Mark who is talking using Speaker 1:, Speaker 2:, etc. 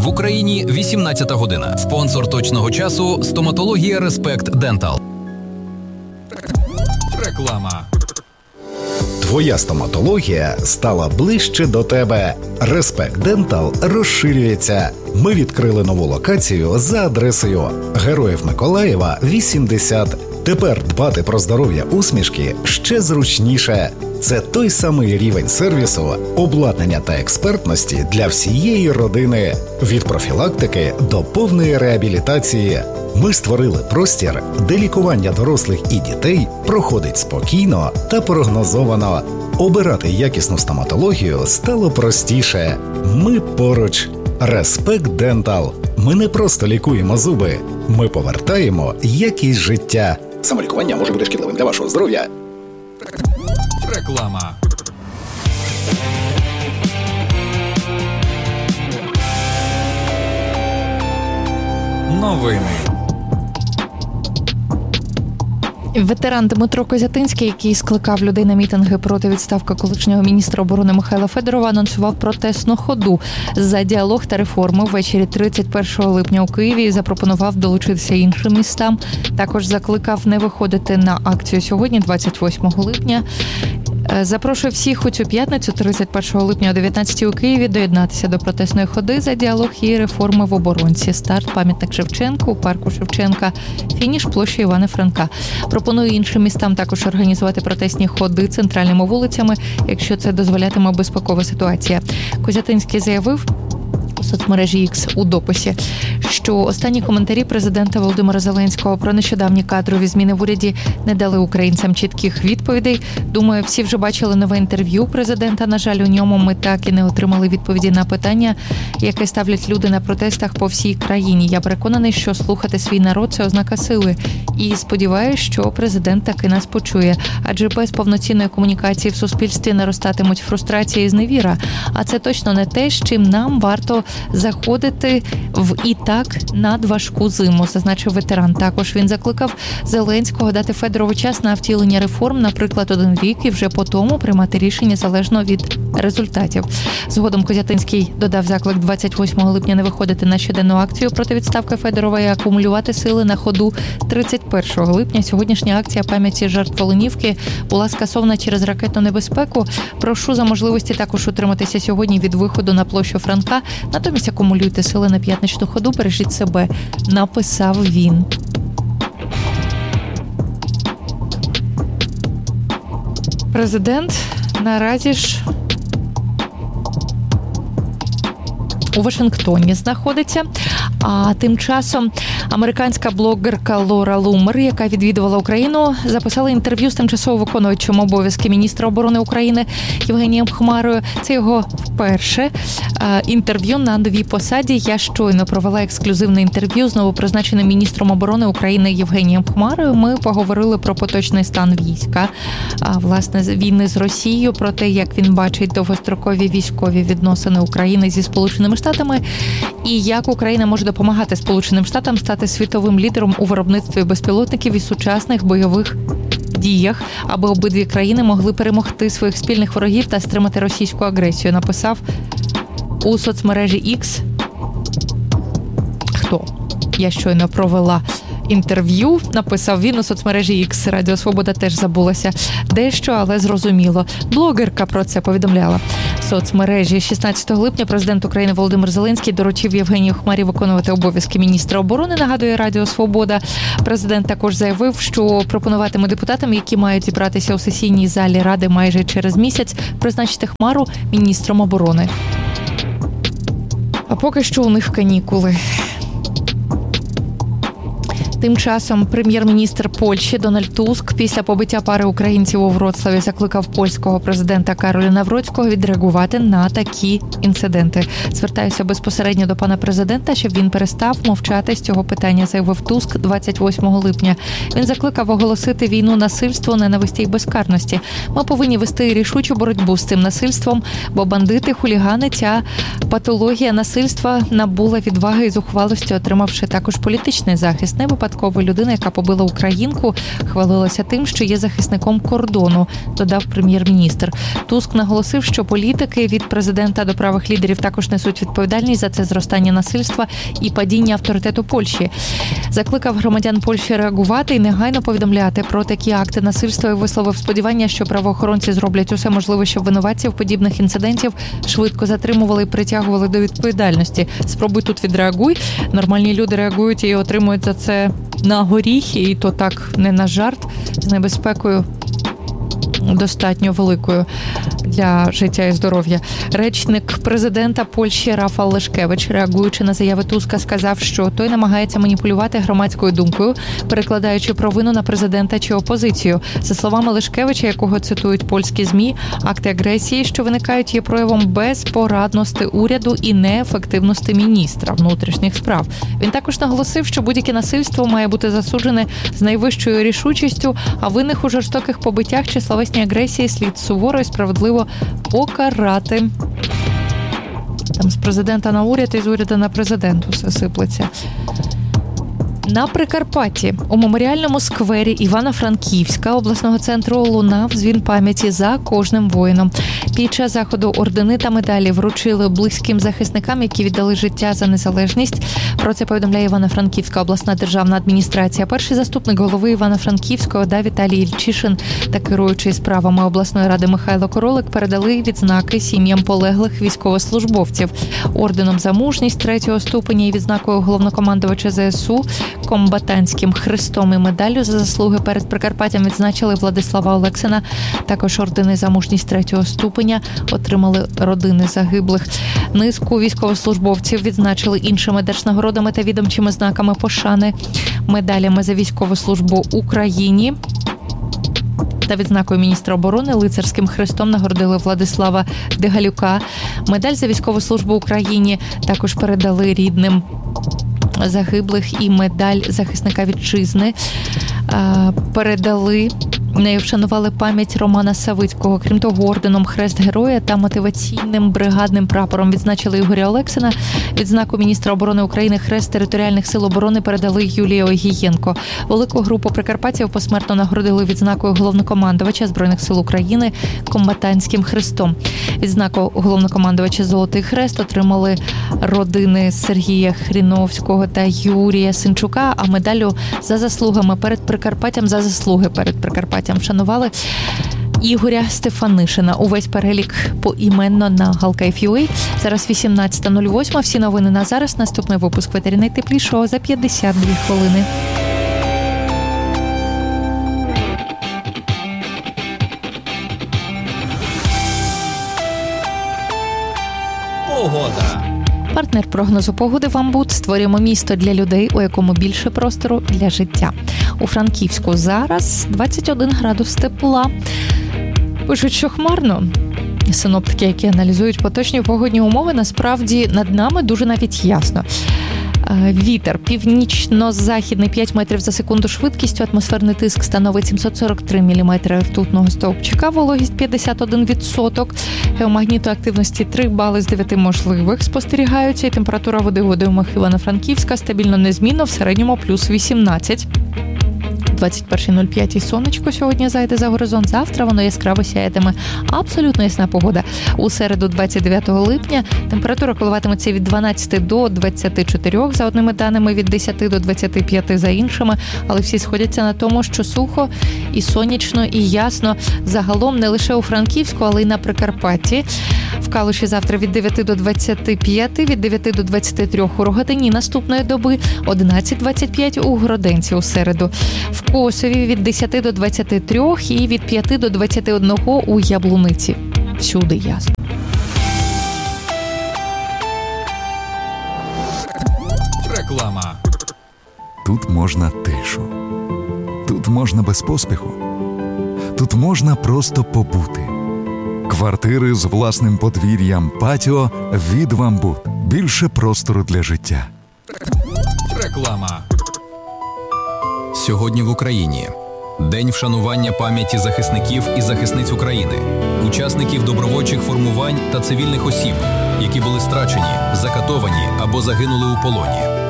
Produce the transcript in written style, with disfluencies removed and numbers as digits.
Speaker 1: В Україні 18 година. Спонсор точного часу – стоматологія Респект Дентал. Реклама.
Speaker 2: Твоя стоматологія стала ближче до тебе. Респект Дентал розширюється. Ми відкрили нову локацію за адресою Героїв Миколаєва, 80. Тепер дбати про здоров'я усмішки ще зручніше. Це той самий рівень сервісу, обладнання та експертності для всієї родини. Від профілактики до повної реабілітації. Ми створили простір, де лікування дорослих і дітей проходить спокійно та прогнозовано. Обирати якісну стоматологію стало простіше. Ми поруч. Респект Дентал. Ми не просто лікуємо зуби. Ми повертаємо якість життя. Самолікування може бути шкідливим для вашого здоров'я.
Speaker 1: Реклама. Новини.
Speaker 3: Ветеран Дмитро Козятинський, який скликав людей на мітинги проти відставки колишнього міністра оборони Михайла Федорова, анонсував протестну ходу за діалог та реформи ввечері 31 липня у Києві і запропонував долучитися іншим містам. Також закликав не виходити на акцію сьогодні, 28 липня. Запрошую всіх у цю п'ятницю, 31 липня о 19 у Києві, доєднатися до протестної ходи за діалог і реформи в оборонці. Старт – пам'ятник Шевченку у парку Шевченка, фініш – площа Івана Франка. Пропоную іншим містам також організувати протестні ходи центральними вулицями, якщо це дозволятиме безпекова ситуація. Козятинський заявив у соцмережі X у дописі, що останні коментарі президента Володимира Зеленського про нещодавні кадрові зміни в уряді не дали українцям чітких відповідей. Думаю, всі вже бачили нове інтерв'ю президента. На жаль, у ньому ми так і не отримали відповіді на питання, яке ставлять люди на протестах по всій країні. Я переконаний, що слухати свій народ – це ознака сили. І сподіваюся, що президент таки нас почує. Адже без повноцінної комунікації в суспільстві наростатимуть фрустрація і зневіра. А це точно не те, з чим нам варто заходити в і так надважку зиму, зазначив ветеран. Також він закликав Зеленського дати Федорову час на втілення реформ, наприклад, 1 рік, і вже по тому приймати рішення залежно від результатів. Згодом Козятинський додав заклик 28 липня не виходити на щоденну акцію проти відставки Федорова і акумулювати сили на ходу 31 липня. Сьогоднішня акція пам'яті жертв Оленівки була скасована через ракетну небезпеку. Прошу за можливості також утриматися сьогодні від виходу на площу Франка. Натомість акумулюйте сили на п'ятничну ходу, бережіть себе, написав він. Президент наразі ж у Вашингтоні знаходиться. А тим часом американська блогерка Лора Лумер, яка відвідувала Україну, записала інтерв'ю з тимчасово виконуючим обов'язки міністра оборони України Євгенієм Хмарою. Це його вперше інтерв'ю на новій посаді. Я щойно провела ексклюзивне інтерв'ю з новопризначеним міністром оборони України Євгенієм Хмарою. Ми поговорили про поточний стан війська, власне, війни з Росією, про те, як він бачить довгострокові військові відносини України зі Сполученими Штатами і як Україна може допомагати Сполученим Штатам стати світовим лідером у виробництві безпілотників і сучасних бойових діях, аби обидві країни могли перемогти своїх спільних ворогів та стримати російську агресію, написав у соцмережі X. Хто? Я щойно провела інтерв'ю, написав він у соцмережі X. Радіо Свобода теж забулася дещо, але зрозуміло. Блогерка про це повідомляла. В соцмережі 16 липня президент України Володимир Зеленський доручив Євгенію Хмарі виконувати обов'язки міністра оборони, нагадує Радіо Свобода. Президент також заявив, що пропонуватиме депутатам, які мають зібратися у сесійній залі Ради майже через місяць, призначити Хмару міністром оборони. А поки що у них канікули. Тим часом прем'єр-міністр Польщі Дональд Туск після побиття пари українців у Вроцлаві закликав польського президента Кароля Навроцького відреагувати на такі інциденти. Звертаюся безпосередньо до пана президента, щоб він перестав мовчати з цього питання, заявив Туск 28 липня. Він закликав оголосити війну насильству, ненависті і безкарності. Ми повинні вести рішучу боротьбу з цим насильством, бо бандити, хулігани, ця патологія насильства набула відваги і зухвалості, отримавши також політичний захист. Не випадково випадково. Людина, яка побила українку, хвалилася тим, що є захисником кордону, додав прем'єр-міністр. Туск наголосив, що політики від президента до правих лідерів також несуть відповідальність за це зростання насильства і падіння авторитету Польщі. Закликав громадян Польщі реагувати і негайно повідомляти про такі акти насильства і висловив сподівання, що правоохоронці зроблять усе можливе, щоб винуватців подібних інцидентів швидко затримували і притягували до відповідальності. Спробуй тут відреагуй. Нормальні люди реагують і отримують за це на горіхи, і то так не на жарт, з небезпекою достатньо великою для життя і здоров'я. Речник президента Польщі Рафал Лешкевич, реагуючи на заяви Туска, сказав, що той намагається маніпулювати громадською думкою, перекладаючи провину на президента чи опозицію. За словами Лешкевича, якого цитують польські ЗМІ, акти агресії, що виникають, є проявом безпорадності уряду і неефективності міністра внутрішніх справ. Він також наголосив, що будь-яке насильство має бути засуджене з найвищою рішучістю, а винних у жорстоких побиттях чи словесній агресії слід суворо і справедливо покарати. Там з президента на уряд і з уряду на президент усе сиплеться. На Прикарпатті у меморіальному сквері Івано-Франківська обласного центру лунав дзвін пам'яті за кожним воїном. Під час заходу ордени та медалі вручили близьким захисникам, які віддали життя за незалежність. Про це повідомляє Івано-Франківська обласна державна адміністрація. Перший заступник голови Івано-Франківської ОДА Віталій Ільчишин та керуючий справами обласної ради Михайло Королик передали відзнаки сім'ям полеглих військовослужбовців. Орденом за мужність 3-го ступеня і відзнакою головнокомандувача ЗСУ, комбатантським хрестом і медаллю за заслуги перед Прикарпаттям відзначили Владислава Олексина. Також ордени за мужність 3-го ступеня отримали родини загиблих. Низку військовослужбовців відзначили іншими держнагородами та відомчими знаками пошани, медалями за військову службу Україні та відзнакою міністра оборони. Лицарським хрестом нагородили Владислава Дегалюка. Медаль за військову службу Україні також передали рідним загиблих і медаль захисника вітчизни передали. Нею вшанували пам'ять Романа Савицького. Крім того, орденом Хрест Героя та мотиваційним бригадним прапором відзначили Ігоря Олексина. Відзнаку міністра оборони України Хрест територіальних сил оборони передали Юлії Огієнко. Велику групу прикарпатців посмертно нагородили відзнакою головнокомандувача Збройних сил України комбатантським хрестом. Відзнаку головнокомандувача Золотий Хрест отримали родини Сергія Хріновського та Юрія Синчука, а медалю за заслугами перед Прикарпаттям за заслуги перед Прикарпаттям вшанували Ігоря Стефанишина. Увесь перелік поіменно на Галкайф.ua. Зараз 18:08. Всі новини на зараз. Наступний випуск в етері найтеплішого за 52 хвилини.
Speaker 1: Погода.
Speaker 3: Партнер прогнозу погоди «Вамбут». Створюємо місто для людей, у якому більше простору для життя. У Франківську зараз 21 градус тепла. Пишуть, що хмарно. Синоптики, які аналізують поточні погодні умови, насправді над нами дуже навіть ясно. Вітер північно-західний 5 метрів за секунду швидкістю, атмосферний тиск становить 743 мм ртутного стовпчика, вологість 51%, геомагнітоактивності 3 бали з 9 можливих спостерігаються, і температура води в водоймах Івано-Франківська стабільно незмінно, в середньому плюс 18. 21:05 сонечко сьогодні зайде за горизонт. Завтра воно яскраво сяятиме. Абсолютно ясна погода. У середу, 29 липня, температура коливатиметься від 12 до 24 за одними даними, від 10 до 25 за іншими, але всі сходяться на тому, що сухо і сонячно, і ясно. Загалом не лише у Франківську, але й на Прикарпатті. В Калуші завтра від 9 до 25, від 9 до 23 у Рогатині наступної доби, 11-25 у Гроденці у середу. В Косові від 10 до 23 і від 5 до 21 у Яблуниці. Всюди ясно.
Speaker 1: Реклама.
Speaker 4: Тут можна тишу. Тут можна без поспіху. Тут можна просто побути. Квартири з власним подвір'ям, патіо від «Вамбут». Більше простору для життя.
Speaker 1: Реклама. Сьогодні в Україні День вшанування пам'яті захисників і захисниць України, учасників добровольчих формувань та цивільних осіб, які були страчені, закатовані або загинули у полоні.